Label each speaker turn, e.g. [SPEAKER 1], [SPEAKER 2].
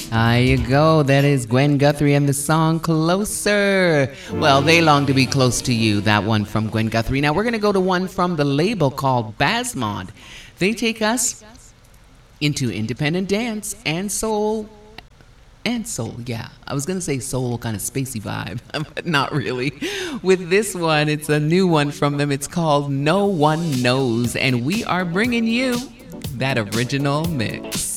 [SPEAKER 1] There you go. That is Gwen Guthrie and the song Closer. Well, they long to be close to you. That one from Gwen Guthrie. Now we're going to go to one from the label called Basmod. They take us into independent dance and soul. And soul, yeah. I was going to say soul, kind of spacey vibe, but not really. With this one, it's a new one from them. It's called No One Knows. And we are bringing you that original mix.